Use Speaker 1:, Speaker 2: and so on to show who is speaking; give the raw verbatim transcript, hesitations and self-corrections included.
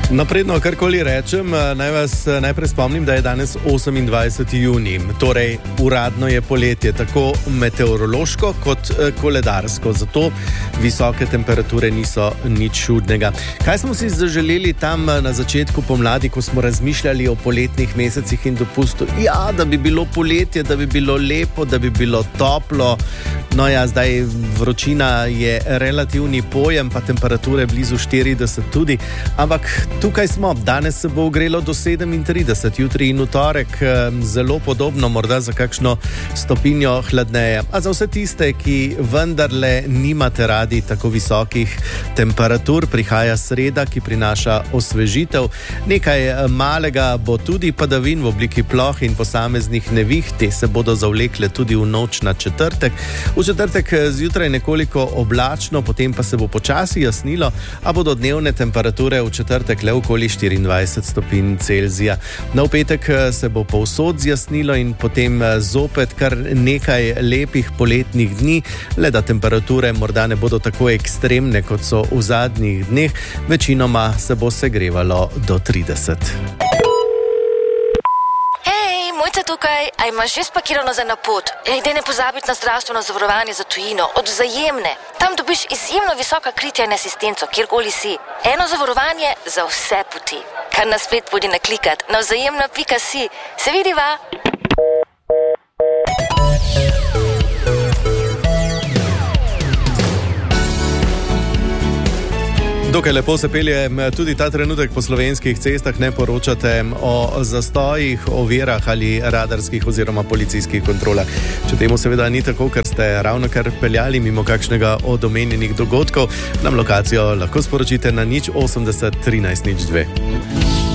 Speaker 1: Napredno, karkoli rečem, naj vas najprej spomnim, da je danes osemindvajseti junij, torej uradno je poletje, tako meteorološko kot koledarsko, zato visoke temperature niso nič čudnega. Kaj smo si zaželeli tam na začetku pomladi, ko smo razmišljali o poletnih mesecih in dopustu? Ja, da bi bilo poletje, da bi bilo lepo, da bi bilo toplo. No ja, zdaj vročina je relativni pojem, pa temperature blizu štirideset tudi, ampak tukaj smo. Danes se bo ogrelo do sedemintrideset, jutri in v torek zelo podobno, morda za kakšno stopinjo hladneje. A za vse tiste, ki vendarle nimate radi tako visokih temperatur, prihaja sreda, ki prinaša osvežitev. Nekaj malega bo tudi padavin v obliki ploh in posameznih nevih, te se bodo zavlekle tudi v noč na četrtek. V četrtek zjutraj nekoliko oblačno, potem pa se bo počasi jasnilo, a bodo dnevne temperature v četrtek le okoli štiriindvajset stopinj Celzija. Na petek se bo povsod zjasnilo in potem zopet kar nekaj lepih poletnih dni, le da temperature morda ne bodo tako ekstremne, kot so v zadnjih dneh, večinoma se bo segrevalo do trideset.
Speaker 2: Mojca tukaj, a imaš že spakirano za napot? Ej, ne pozabiti na zdravstveno zavarovanje za tujino, od Vzajemne. Tam dobiš izjemno visoka kritja in asistenco, kjerkoli si. Eno zavarovanje za vse poti. Kar na splet podi naklikat na vzajemna pika si. Se vidiva?
Speaker 1: Dokaj lepo se pelje tudi ta trenutek po slovenskih cestah, ne poročate o zastojih, ovirah ali radarskih oziroma policijskih kontrolah. Če temu seveda ni tako, ker ste ravno kar peljali mimo kakšnega od omenjenih dogodkov, nam lokacijo lahko sporočite na nič osemdeset trinajst nič dve.